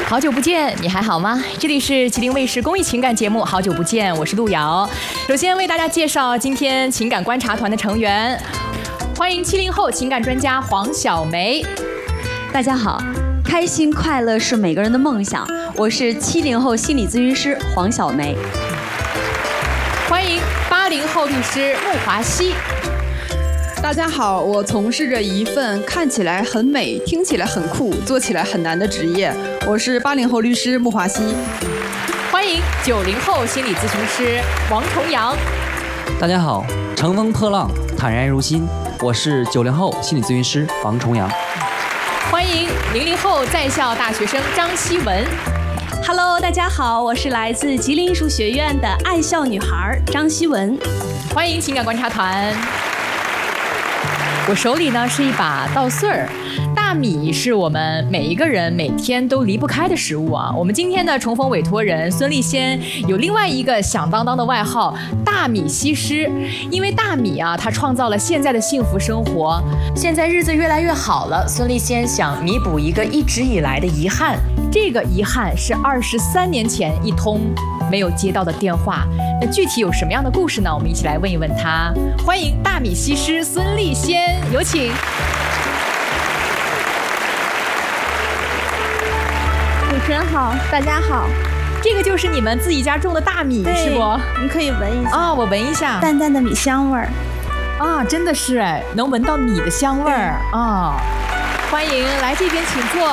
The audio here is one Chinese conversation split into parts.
好久不见，你还好吗？这里是吉林卫视公益情感节目《好久不见》，我是路遥。首先为大家介绍今天情感观察团的成员，欢迎70后情感专家黄小梅。 大家好，开心快乐是每个人的梦想，我是70后心理咨询师黄小梅。 欢迎80后律师穆华西。 大家好，我从事着一份看起来很美、听起来很酷、做起来很难的职业。我是80后律师穆华西。 欢迎90后心理咨询师王重阳。 大家好，乘风破浪，坦然如新。我是90后心理咨询师王重阳。 欢迎00后在校大学生张希文。 Hello， 大家好，我是来自吉林艺术学院的爱笑女孩张希文。 欢迎情感观察团。我手里呢是一把稻穗儿，大米是我们每一个人每天都离不开的食物啊。我们今天的重逢委托人孙立先有另外一个响当当的外号“大米西施”，因为大米啊，它创造了现在的幸福生活。现在日子越来越好了，孙立先想弥补一个一直以来的遗憾，这个遗憾是23年前一通没有接到的电话。那具体有什么样的故事呢？我们一起来问一问他。欢迎大米西施孙立先，有请。 主持人好，大家好。 这个就是你们自己家种的大米是不？ 你可以闻一下啊，我闻一下， 淡淡的米香味儿。 啊，真的是哎，能闻到米的香味儿啊！欢迎来这边，请坐。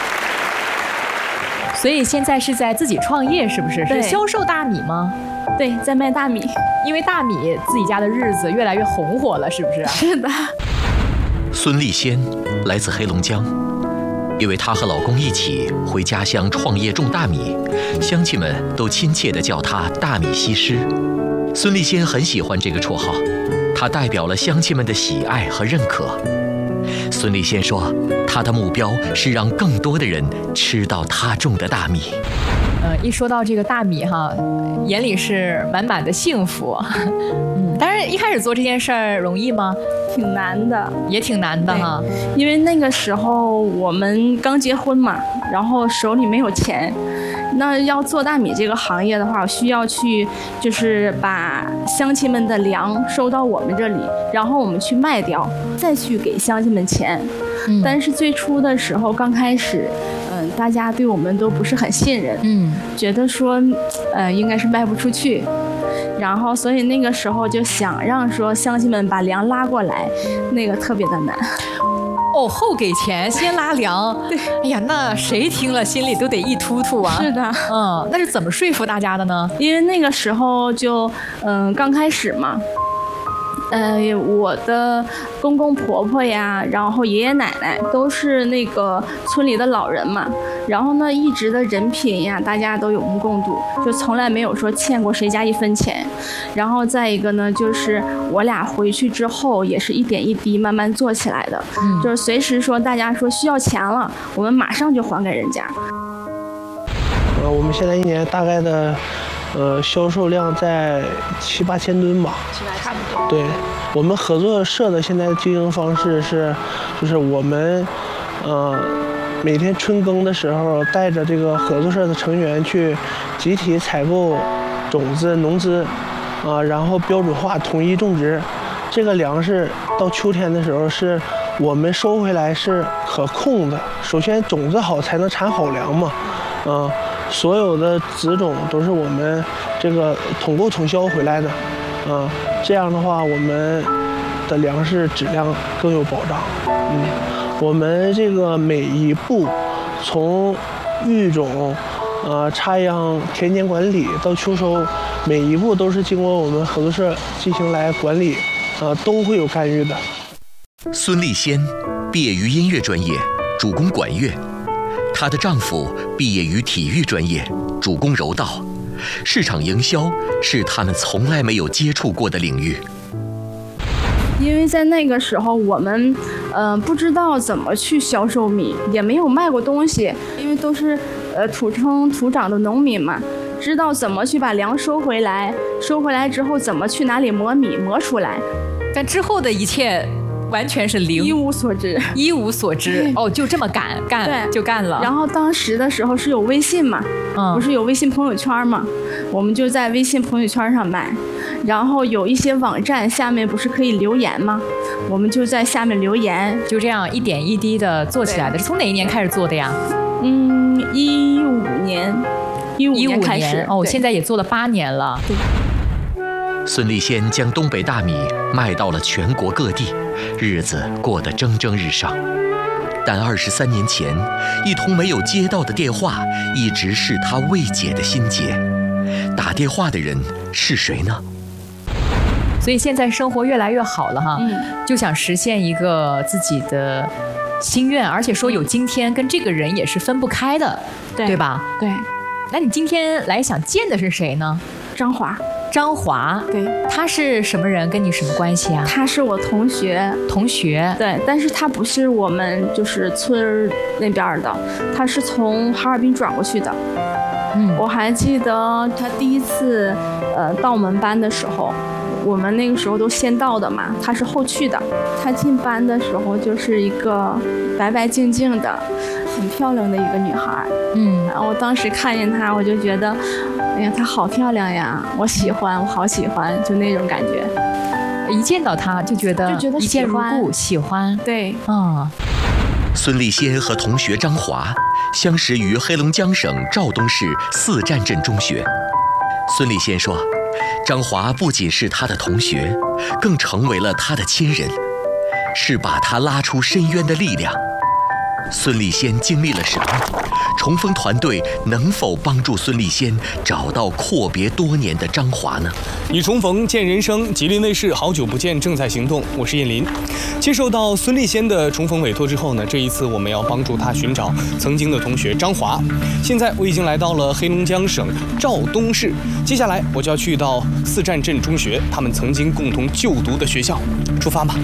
所以现在是在自己创业，是不是？是销售大米吗？ 对，在卖大米。 因为大米自己家的日子越来越红火了，是不是？ 是的。 孙立先来自黑龙江，因为她和老公一起回家乡创业种大米，乡亲们都亲切地叫她大米西施。孙立先很喜欢这个绰号，她代表了乡亲们的喜爱和认可。孙立先说，他的目标是让更多的人吃到他种的大米。 一说到这个大米哈，眼里是满满的幸福。但是一开始做这件事儿容易吗？ 挺难的， 也挺难的哈。 因为那个时候我们刚结婚嘛，然后手里没有钱。那要做大米这个行业的话，我需要去就是把乡亲们的粮收到我们这里，然后我们去卖掉，再去给乡亲们钱。但是最初的时候，刚开始，大家对我们都不是很信任，觉得说，应该是卖不出去。然后，所以那个时候就想让说乡亲们把粮拉过来，那个特别的难。 哦，后给钱，先拉粮。对，哎呀，那谁听了心里都得一突突啊。 是的， 那是怎么说服大家的呢？ 因为那个时候就，刚开始嘛。我的公公婆婆呀，然后爷爷奶奶都是那个村里的老人嘛，然后呢，一直的人品呀，大家都有目共睹，就从来没有说欠过谁家一分钱。然后再一个呢，就是我俩回去之后，也是一点一滴慢慢做起来的，就是随时说大家说需要钱了，我们马上就还给人家。 我们现在一年大概的。销售量在7、8千吨吧， 差不多。 对，我们合作社的现在的经营方式是，就是我们，每天春耕的时候，带着这个合作社的成员去集体采购种子、农资，然后标准化统一种植。这个粮食到秋天的时候，是我们收回来是可控的。首先种子好才能产好粮嘛，所有的子种都是我们这个统购统销回来的，这样的话我们的粮食质量更有保障。我们这个每一步，从育种、插秧、田间管理到秋收，每一步都是经过我们合作社进行来管理，都会有干预的。 孙立先毕业于音乐专业，主攻管乐。她的丈夫毕业于体育专业，主攻柔道。市场营销是他们从来没有接触过的领域。 因为在那个时候，我们不知道怎么去销售米，也没有卖过东西，因为都是土生土长的农民嘛，知道怎么去把粮收回来，收回来之后怎么去哪里磨米磨出来。 但之后的一切完全是零， 一无所知， 一无所知。哦，就这么干对就干了。 然后当时的时候是有微信嘛，不是有微信朋友圈嘛，我们就在微信朋友圈上卖。然后有一些网站下面不是可以留言吗？我们就在下面留言， 就这样一点一滴的做起来的。是从哪一年开始做的呀 ？15年开始。 哦，现在也做了8年了。 对。 孙丽仙将东北大米卖到了全国各地，日子过得蒸蒸日上。但23年前，一通没有接到的电话，一直是她未解的心结。打电话的人是谁呢？ 所以现在生活越来越好了哈，就想实现一个自己的心愿，而且说有今天跟这个人也是分不开的，对吧？ 对。 那你今天来想见的是谁呢？ 张华。 张华， 对， 他是什么人？跟你什么关系啊？ 他是我同学。 同学， 对，但是他不是我们就是村那边的，他是从哈尔滨转过去的。我还记得他第一次到我们班的时候，我们那个时候都先到的嘛，他是后去的。他进班的时候就是一个白白净净的、很漂亮的一个女孩。然后我当时看见她，我就觉得，哎呀，她好漂亮呀，我喜欢，我好喜欢，就那种感觉。 一见到她就觉得一见如故，喜欢。 对， 孙丽仙和同学张华相识于黑龙江省肇东市四站镇中学。孙丽仙说，张华不仅是她的同学，更成为了她的亲人，是把她拉出深渊的力量。孙丽仙经历了什么？重逢团队能否帮助孙丽仙找到阔别多年的张华呢？ 以重逢见人生，吉林卫视好久不见正在行动，我是叶林。接受到孙丽仙的重逢委托之后呢，这一次我们要帮助她寻找曾经的同学张华。现在我已经来到了黑龙江省肇东市，接下来我就要去到四站镇中学，他们曾经共同就读的学校，出发吧。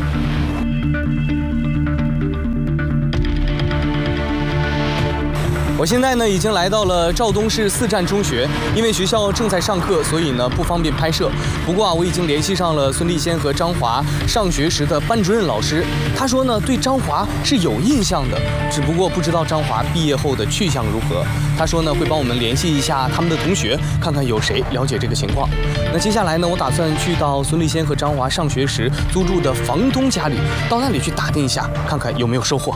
我现在呢已经来到了肇东市四站中学，因为学校正在上课，所以呢不方便拍摄。不过我已经联系上了孙丽仙和张华上学时的班主任老师，他说呢对张华是有印象的，只不过不知道张华毕业后的去向如何。他说呢会帮我们联系一下他们的同学，看看有谁了解这个情况。那接下来呢，我打算去到孙丽仙和张华上学时租住的房东家里，到那里去打听一下，看看有没有收获。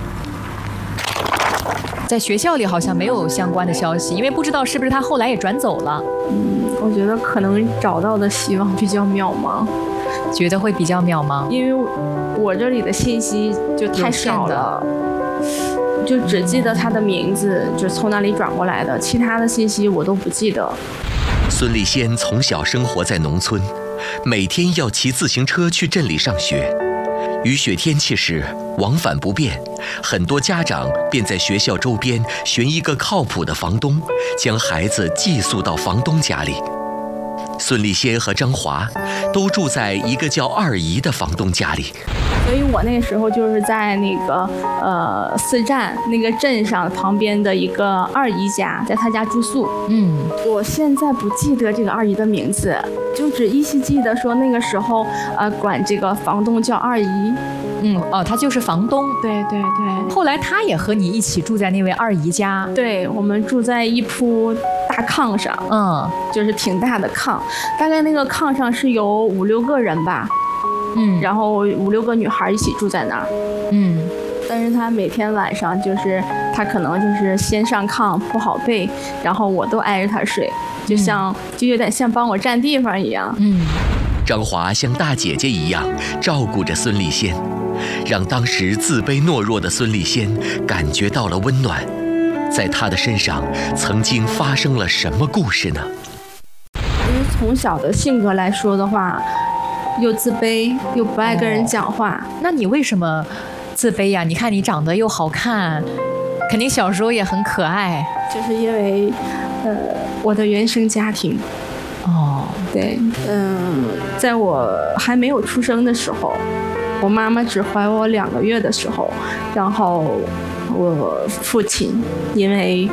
在学校里好像没有相关的消息，因为不知道是不是他后来也转走了。 我觉得可能找到的希望比较渺茫。 觉得会比较渺茫， 因为我这里的信息就太少了，就只记得他的名字，就从哪里转过来的，其他的信息我都不记得。 孙丽仙从小生活在农村，每天要骑自行车去镇里上学。雨雪天气时往返不便，很多家长便在学校周边寻一个靠谱的房东，将孩子寄宿到房东家里。孙丽仙和张华都住在一个叫二姨的房东家里， 所以我那时候就是在那个四站那个镇上旁边的一个二姨家，在她家住宿。我现在不记得这个二姨的名字，就只依稀记得说那个时候管这个房东叫二姨。 他就是房东。 对对对。 后来他也和你一起住在那位二姨家。 对，我们住在一铺大炕上，就是挺大的炕，大概那个炕上是有5、6个人吧。然后5、6个女孩一起住在那儿。但是他每天晚上就是他可能就是先上炕铺好被，然后我都挨着他睡，就有点像帮我占地方一样。 张华像大姐姐一样照顾着孙丽仙，让当时自卑懦弱的孙丽仙感觉到了温暖。在她的身上曾经发生了什么故事呢？ 因为从小的性格来说的话，又自卑又不爱跟人讲话。 那你为什么自卑呀？你看你长得又好看，肯定小时候也很可爱。 就是因为我的原生家庭。对，在我还没有出生的时候，我妈妈只怀我2个月的时候，然后我父亲因为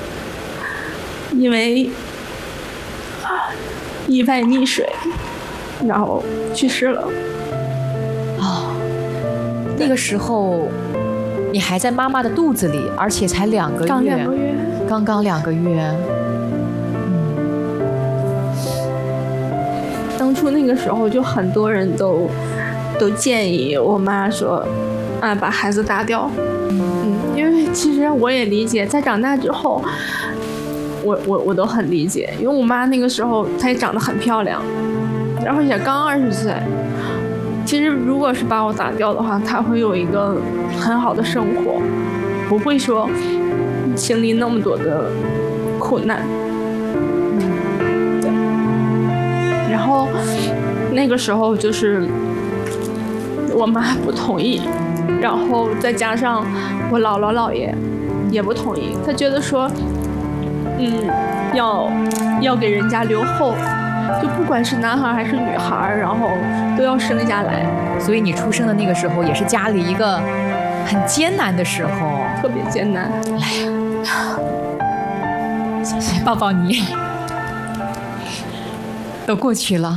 意外溺水， 然后去世了。 那个时候你还在妈妈的肚子里，而且才2个月，刚刚2个月。 当初那个时候就很多人都建议我妈说，把孩子打掉。因为其实我也理解，在长大之后，我都很理解，因为我妈那个时候她也长得很漂亮，然后也刚20岁。其实如果是把我打掉的话，她会有一个很好的生活，不会说经历那么多的苦难。对。然后那个时候就是我妈不同意，然后再加上我姥姥姥爷也不同意，他觉得说，要给人家留后，就不管是男孩还是女孩，然后都要生下来。 所以你出生的那个时候，也是家里一个很艰难的时候， 特别艰难。 来，谢谢，抱抱你，都过去了。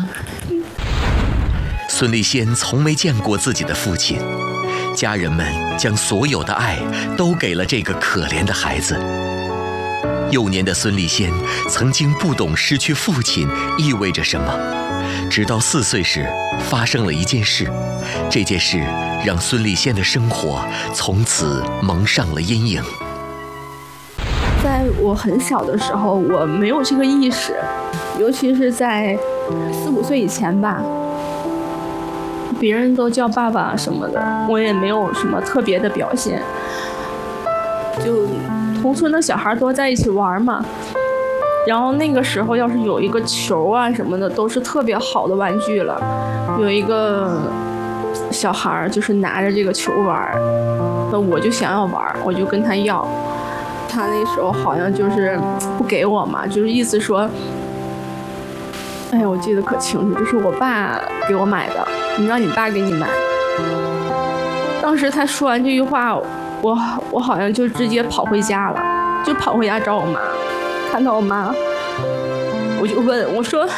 孙丽仙从没见过自己的父亲，家人们将所有的爱都给了这个可怜的孩子。幼年的孙丽仙曾经不懂失去父亲意味着什么，直到4岁时发生了一件事，这件事让孙丽仙的生活从此蒙上了阴影。 在我很小的时候，我没有这个意识，尤其是在4、5岁以前吧，别人都叫爸爸什么的，我也没有什么特别的表现。就同村的小孩多在一起玩嘛，然后那个时候要是有一个球啊什么的，都是特别好的玩具了。有一个小孩就是拿着这个球玩，那我就想要玩，我就跟他要。他那时候好像就是不给我嘛，就是意思说，哎呀，我记得可清楚，这是我爸给我买的，你让你爸给你买。当时他说完这句话，我好像就直接跑回家了，就跑回家找我妈。看到我妈，我就问我说：“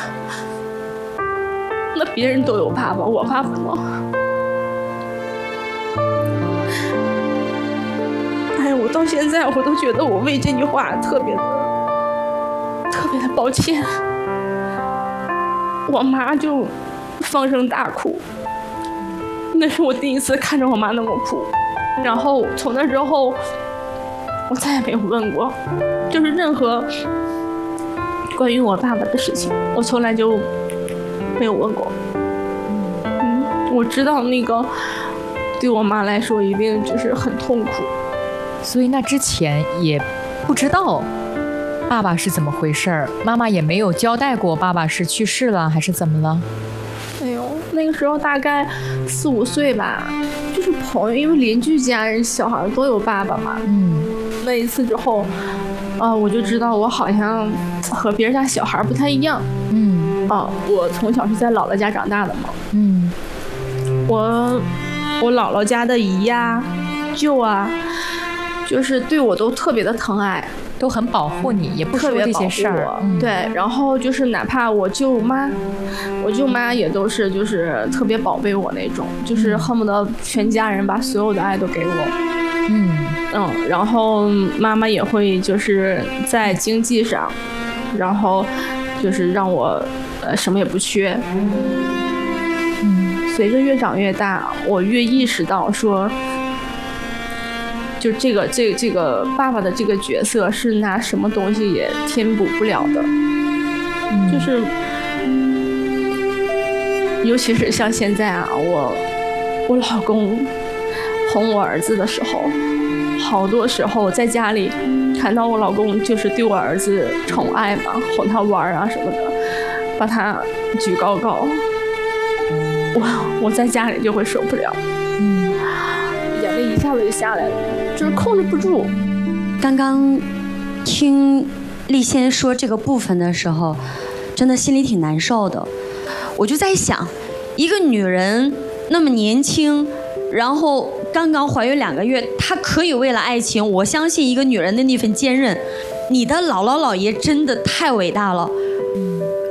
那别人都有爸爸，我爸爸呢？”哎，我到现在我都觉得我为这句话特别的抱歉。我妈就放声大哭，那是我第一次看着我妈那么哭。然后从那之后，我再也没有问过，就是任何关于我爸爸的事情，我从来就没有问过。我知道那个对我妈来说一定就是很痛苦， 所以那之前也不知道爸爸是怎么回事儿，妈妈也没有交代过爸爸是去世了还是怎么了。 哎呦，那个时候大概4、5岁吧，就是朋友，因为邻居家人小孩都有爸爸嘛。那一次之后，我就知道我好像和别人家小孩不太一样。我从小是在姥姥家长大的嘛。我姥姥家的姨呀、舅啊，就是对我都特别的疼爱， 都很保护你，也不说这些事儿。 对，然后就是哪怕我舅妈也都是就是特别宝贝我那种，就是恨不得全家人把所有的爱都给我。然后妈妈也会就是在经济上，然后就是让我什么也不缺。随着越长越大，我越意识到说，就这个爸爸的这个角色是拿什么东西也填补不了的。就是尤其是像现在啊，我老公哄我儿子的时候，好多时候在家里看到我老公就是对我儿子宠爱嘛，哄他玩啊什么的，把他举高高，我在家里就会受不了，眼泪一下子就下来了，就是控制不住。 刚刚听丽仙说这个部分的时候，真的心里挺难受的。我就在想，一个女人那么年轻，然后刚刚怀孕2个月，她可以为了爱情，我相信一个女人的那份坚韧，你的姥姥姥爷真的太伟大了。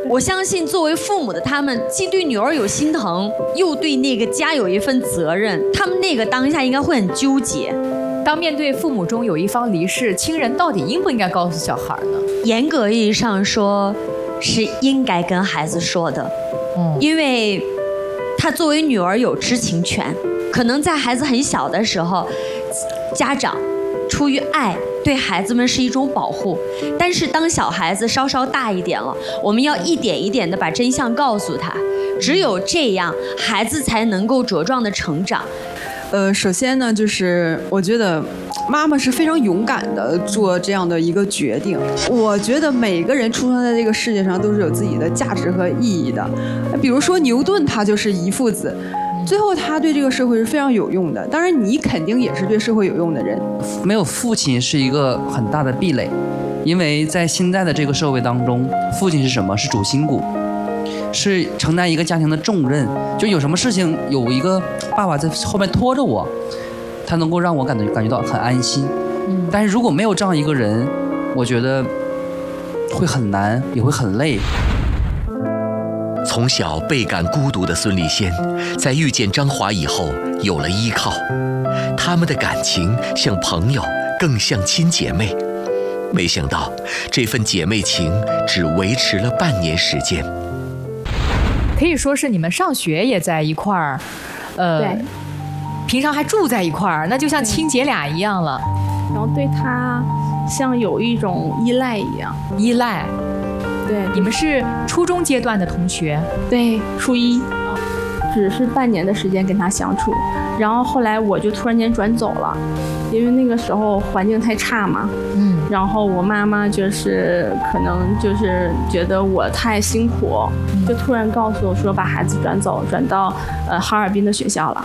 我相信作为父母的他们，既对女儿有心疼，又对那个家有一份责任，他们那个当下应该会很纠结。 当面对父母中有一方离世，亲人到底应不应该告诉小孩呢？ 严格意义上说，是应该跟孩子说的，因为他作为女儿有知情权，可能在孩子很小的时候，家长出于爱对孩子们是一种保护，但是当小孩子稍稍大一点了，我们要一点一点的把真相告诉他，只有这样，孩子才能够茁壮的成长。 首先呢，就是我觉得妈妈是非常勇敢的做这样的一个决定。我觉得每个人出生在这个世界上都是有自己的价值和意义的。比如说牛顿，他就是遗父子，最后他对这个社会是非常有用的。当然，你肯定也是对社会有用的人。 没有父亲是一个很大的壁垒，因为在现在的这个社会当中，父亲是什么？是主心骨。是承担一个家庭的重任，就有什么事情有一个爸爸在后面拖着我，他能够让我感觉到很安心。但是如果没有这样一个人，我觉得会很难，也会很累。 从小倍感孤独的孙丽仙，在遇见张华以后有了依靠，他们的感情像朋友，更像亲姐妹。没想到这份姐妹情只维持了半年时间。 可以说是你们上学也在一块儿， 对， 平常还住在一块儿，那就像亲姐俩一样了。 然后对他像有一种依赖一样。 依赖。 对， 你们是初中阶段的同学？ 对，初一，只是半年的时间跟他相处，然后后来我就突然间转走了，因为那个时候环境太差嘛。然后我妈妈就是可能就是觉得我太辛苦，就突然告诉我说把孩子转走，转到哈尔滨的学校了。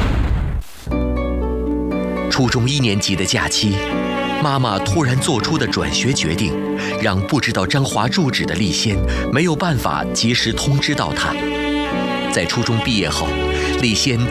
初中1年级的假期，妈妈突然做出的转学决定，让不知道张华住址的丽仙没有办法及时通知到她。在初中毕业后，丽仙